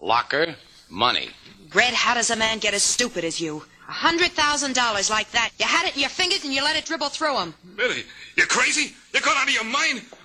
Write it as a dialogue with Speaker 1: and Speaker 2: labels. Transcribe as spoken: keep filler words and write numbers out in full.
Speaker 1: locker, money.
Speaker 2: Red, how does a man get as stupid as you? A hundred thousand dollars like that. You had it in your fingers and you let it dribble through them.
Speaker 3: Billy, you crazy? You gone out of your mind?